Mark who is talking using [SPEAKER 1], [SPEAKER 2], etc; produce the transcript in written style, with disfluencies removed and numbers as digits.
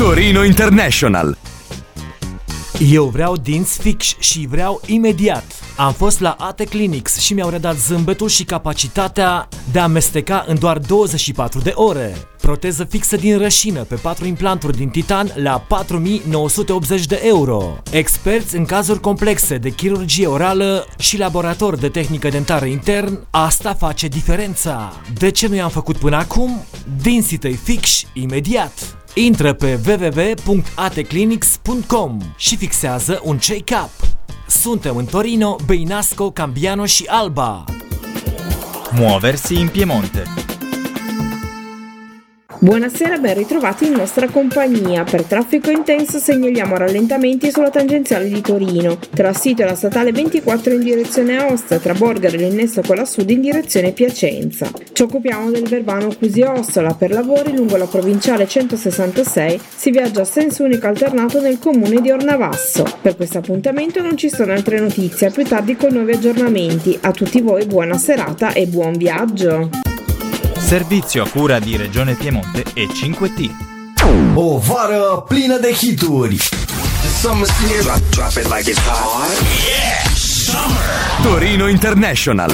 [SPEAKER 1] Torino International.
[SPEAKER 2] Eu vreau dinți fix și vreau imediat. Am fost la AT Clinics și mi-au redat zâmbetul și capacitatea de a amesteca în doar 24 de ore. Proteză fixă din rășină pe 4 implanturi din titan la 4.980 de euro. Experți în cazuri complexe de chirurgie orală și laborator de tehnică dentară intern, asta face diferența. De ce nu i-am făcut până acum? Dinții tăi fix imediat. Intră pe www.atclinics.com și fixează un check-up. Suntem în Torino, Beinasco, Cambiano și Alba.
[SPEAKER 3] Muoversi in Piemonte.
[SPEAKER 4] Buonasera, ben ritrovati in nostra compagnia. Per traffico intenso segnaliamo rallentamenti sulla tangenziale di Torino, tra il sito e la statale 24 in direzione Aosta, tra Borgaro e l'innesto con la Sud in direzione Piacenza. Ci occupiamo del Verbano Cusio-Ossola. Per lavori lungo la provinciale 166 si viaggia a senso unico alternato nel comune di Ornavasso. Per questo appuntamento non ci sono altre notizie, a più tardi con nuovi aggiornamenti. A tutti voi buona serata e buon viaggio!
[SPEAKER 3] Servizio a cura di Regione Piemonte e 5T.
[SPEAKER 5] O vară plină de hituri.
[SPEAKER 1] Torino International.